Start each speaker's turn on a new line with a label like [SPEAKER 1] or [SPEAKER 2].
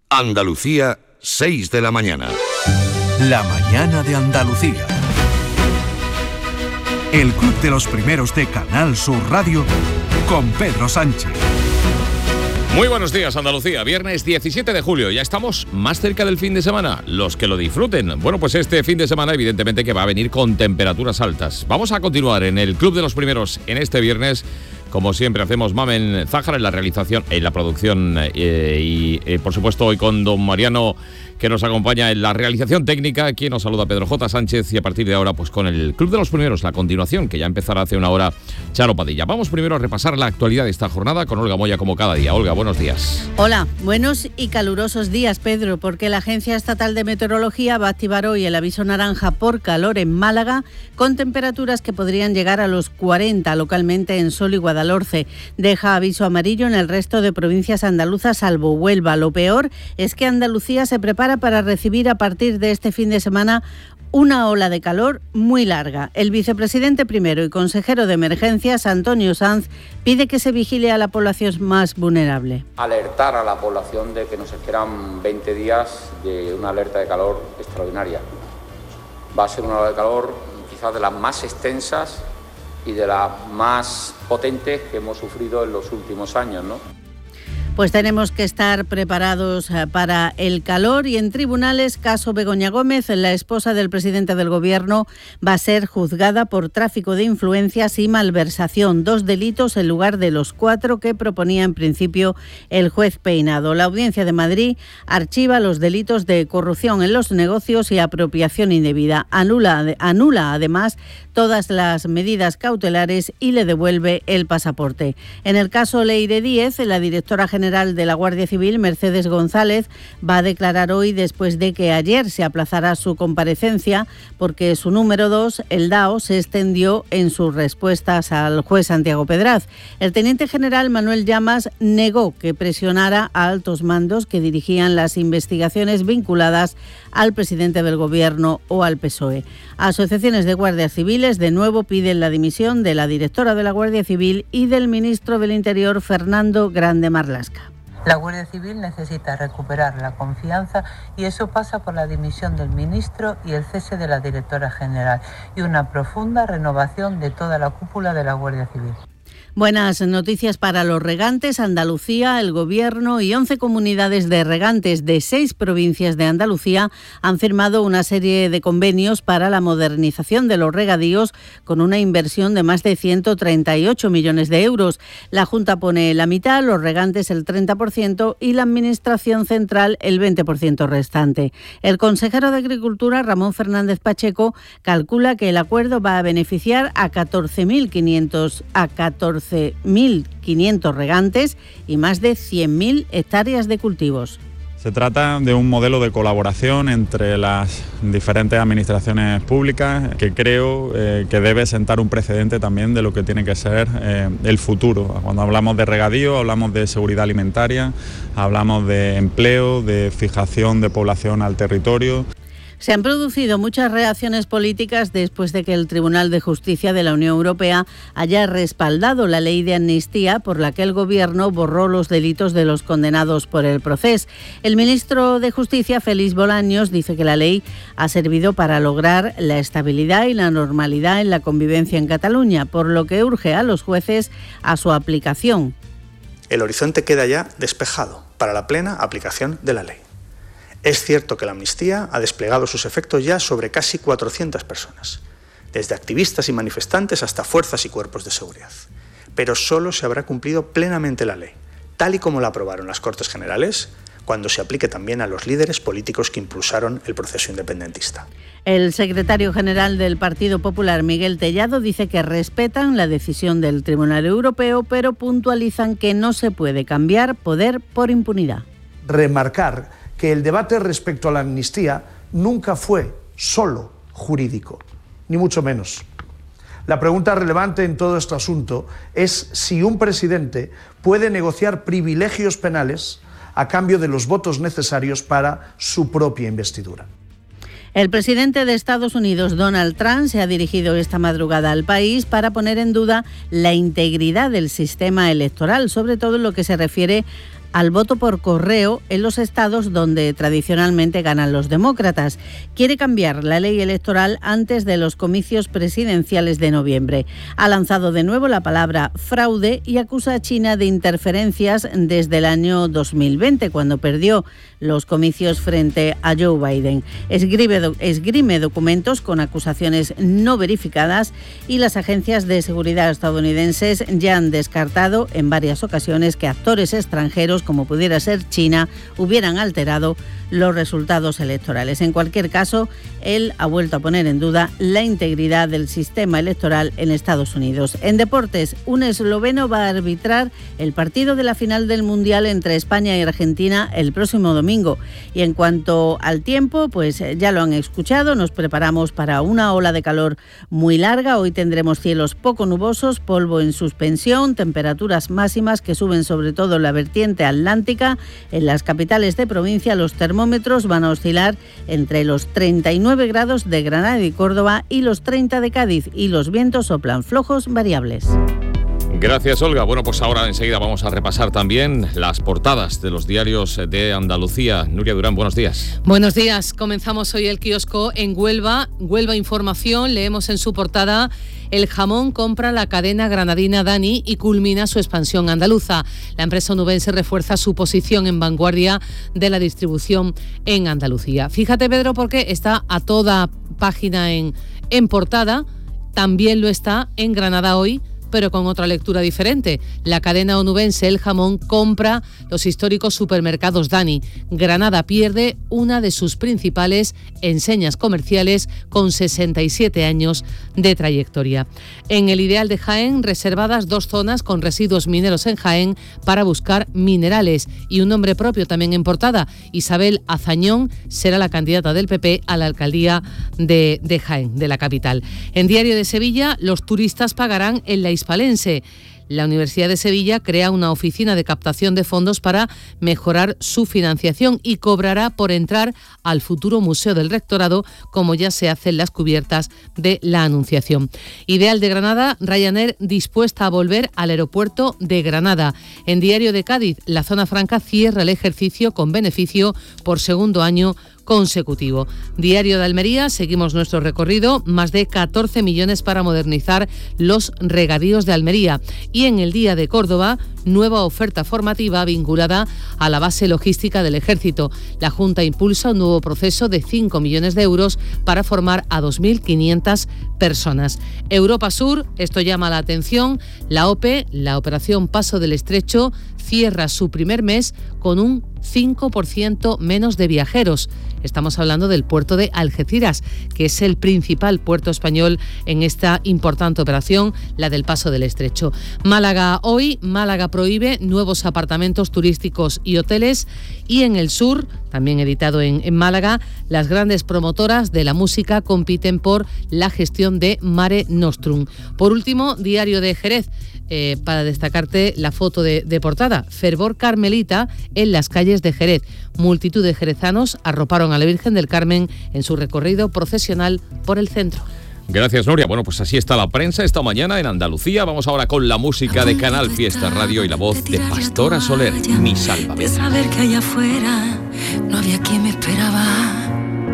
[SPEAKER 1] Andalucía, 6 de la mañana.
[SPEAKER 2] La mañana de Andalucía. El Club de los Primeros de Canal Sur Radio con Pedro Sánchez.
[SPEAKER 3] Muy buenos días, Andalucía. Viernes 17 de julio. Ya estamos más cerca del fin de semana. Los que lo disfruten. Bueno, pues este fin de semana evidentemente que va a venir con temperaturas altas. Vamos a continuar en el Club de los Primeros en este viernes. Como siempre hacemos, Mamen Zájara en la realización, en la producción y por supuesto hoy con don Mariano, que nos acompaña en la realización técnica. Aquí nos saluda Pedro J. Sánchez y a partir de ahora pues con el Club de los Primeros, la continuación, que ya empezará hace una hora Charo Padilla. Vamos primero a repasar la actualidad de esta jornada con Olga Moya como cada día. Olga, buenos días.
[SPEAKER 4] Hola, buenos y calurosos días, Pedro, porque la Agencia Estatal de Meteorología va a activar hoy el aviso naranja por calor en Málaga, con temperaturas que podrían llegar a los 40 localmente en Sol y Guadalhorce. Deja aviso amarillo en el resto de provincias andaluzas, salvo Huelva. Lo peor es que Andalucía se prepara para recibir a partir de este fin de semana una ola de calor muy larga. El vicepresidente primero y consejero de Emergencias, Antonio Sanz, pide que se vigile a la población más vulnerable.
[SPEAKER 5] Alertar a la población de que nos esperan 20 días de una alerta de calor extraordinaria. Va a ser una ola de calor quizás de las más extensas y de las más potentes que hemos sufrido en los últimos años, ¿no?
[SPEAKER 4] Pues tenemos que estar preparados para el calor. Y en tribunales, caso Begoña Gómez, la esposa del presidente del Gobierno va a ser juzgada por tráfico de influencias y malversación, 2 delitos en lugar de los 4 que proponía en principio el juez Peinado. La Audiencia de Madrid archiva los delitos de corrupción en los negocios y apropiación indebida. Anula además todas las medidas cautelares y le devuelve el pasaporte. En el caso Leire Díez, la directora general de la Guardia Civil, Mercedes González, va a declarar hoy después de que ayer se aplazara su comparecencia porque su número 2, el DAO, se extendió en sus respuestas al juez Santiago Pedraz. El teniente general Manuel Llamas negó que presionara a altos mandos que dirigían las investigaciones vinculadas al presidente del Gobierno o al PSOE. Asociaciones de guardias civiles de nuevo piden la dimisión de la directora de la Guardia Civil y del ministro del Interior, Fernando Grande Marlaska.
[SPEAKER 6] La Guardia Civil necesita recuperar la confianza y eso pasa por la dimisión del ministro y el cese de la directora general y una profunda renovación de toda la cúpula de la Guardia Civil.
[SPEAKER 4] Buenas noticias para los regantes. Andalucía, el Gobierno y 11 comunidades de regantes de 6 provincias de Andalucía han firmado una serie de convenios para la modernización de los regadíos con una inversión de más de 138 millones de euros. La Junta pone la mitad, los regantes el 30% y la Administración central el 20% restante. El consejero de Agricultura, Ramón Fernández Pacheco, calcula que el acuerdo va a beneficiar a 14.500 regantes y más de 100.000 hectáreas de cultivos.
[SPEAKER 7] Se trata de un modelo de colaboración entre las diferentes administraciones públicas que creo que debe sentar un precedente también de lo que tiene que ser el futuro. Cuando hablamos de regadío, hablamos de seguridad alimentaria, hablamos de empleo, de fijación de población al territorio.
[SPEAKER 4] Se han producido muchas reacciones políticas después de que el Tribunal de Justicia de la Unión Europea haya respaldado la ley de amnistía por la que el Gobierno borró los delitos de los condenados por el Procés. El ministro de Justicia, Félix Bolaños, dice que la ley ha servido para lograr la estabilidad y la normalidad en la convivencia en Cataluña, por lo que urge a los jueces a su aplicación.
[SPEAKER 8] El horizonte queda ya despejado para la plena aplicación de la ley. Es cierto que la amnistía ha desplegado sus efectos ya sobre casi 400 personas, desde activistas y manifestantes hasta fuerzas y cuerpos de seguridad. Pero solo se habrá cumplido plenamente la ley, tal y como la aprobaron las Cortes Generales, cuando se aplique también a los líderes políticos que impulsaron el proceso independentista.
[SPEAKER 4] El secretario general del Partido Popular, Miguel Tellado, dice que respetan la decisión del Tribunal Europeo, pero puntualizan que no se puede cambiar poder por impunidad.
[SPEAKER 9] Remarcar que el debate respecto a la amnistía nunca fue solo jurídico, ni mucho menos. La pregunta relevante en todo este asunto es si un presidente puede negociar privilegios penales a cambio de los votos necesarios para su propia investidura.
[SPEAKER 4] El presidente de Estados Unidos, Donald Trump, se ha dirigido esta madrugada al país para poner en duda la integridad del sistema electoral, sobre todo en lo que se refiere al voto por correo en los estados donde tradicionalmente ganan los demócratas. Quiere cambiar la ley electoral antes de los comicios presidenciales de noviembre. Ha lanzado de nuevo la palabra fraude y acusa a China de interferencias desde el año 2020, cuando perdió los comicios frente a Joe Biden. Esgrime documentos con acusaciones no verificadas y las agencias de seguridad estadounidenses ya han descartado en varias ocasiones que actores extranjeros, como pudiera ser China, hubieran alterado los resultados electorales. En cualquier caso, él ha vuelto a poner en duda la integridad del sistema electoral en Estados Unidos. En deportes, un esloveno va a arbitrar el partido de la final del Mundial entre España y Argentina el próximo domingo. Y en cuanto al tiempo, pues ya lo han escuchado, nos preparamos para una ola de calor muy larga. Hoy tendremos cielos poco nubosos, polvo en suspensión, temperaturas máximas que suben sobre todo en la vertiente atlántica. En las capitales de provincia los termómetros van a oscilar entre los 39 grados de Granada y Córdoba y los 30 de Cádiz, y los vientos soplan flojos variables.
[SPEAKER 3] Gracias, Olga. Bueno, pues ahora enseguida vamos a repasar también las portadas de los diarios de Andalucía. Nuria Durán, buenos días.
[SPEAKER 10] Buenos días. Comenzamos hoy el kiosco en Huelva. Huelva Información. Leemos en su portada: el jamón compra la cadena granadina Dani y culmina su expansión andaluza. La empresa onubense refuerza su posición en vanguardia de la distribución en Andalucía. Fíjate, Pedro, porque está a toda página en portada. También lo está en Granada Hoy, pero con otra lectura diferente. La cadena onubense El Jamón compra los históricos supermercados Dani. Granada pierde una de sus principales enseñas comerciales con 67 años de trayectoria. En el Ideal de Jaén, reservadas 2 zonas con residuos mineros en Jaén para buscar minerales, y un nombre propio también en portada. Isabel Azañón será la candidata del PP a la alcaldía de Jaén, de la capital. En Diario de Sevilla, los turistas pagarán en la hispalense. La Universidad de Sevilla crea una oficina de captación de fondos para mejorar su financiación y cobrará por entrar al futuro Museo del Rectorado, como ya se hace en las cubiertas de la Anunciación. Ideal de Granada, Ryanair dispuesta a volver al aeropuerto de Granada. En Diario de Cádiz, la zona franca cierra el ejercicio con beneficio por segundo año consecutivo. Diario de Almería, seguimos nuestro recorrido, más de 14 millones para modernizar los regadíos de Almería. Y en el Día de Córdoba, nueva oferta formativa vinculada a la base logística del Ejército. La Junta impulsa un nuevo proceso de 5 millones de euros para formar a 2.500 personas. Europa Sur, esto llama la atención, la OPE, la Operación Paso del Estrecho, cierra su primer mes con un 5% menos de viajeros. Estamos hablando del puerto de Algeciras, que es el principal puerto español en esta importante operación, la del Paso del Estrecho. Málaga Hoy, Málaga prohíbe nuevos apartamentos turísticos y hoteles. Y en el Sur, también editado en Málaga, las grandes promotoras de la música compiten por la gestión de Mare Nostrum. Por último, Diario de Jerez, para destacarte la foto de portada: fervor carmelita en las calles de Jerez. Multitud de jerezanos arroparon a la Virgen del Carmen en su recorrido procesional por el centro.
[SPEAKER 3] Gracias, Nuria. Bueno, pues así está la prensa esta mañana en Andalucía. Vamos ahora con la música de Canal Fiesta Radio y la voz de Pastora Soler, Mi Sálvame.
[SPEAKER 11] De saber que allá afuera no había quien me esperaba.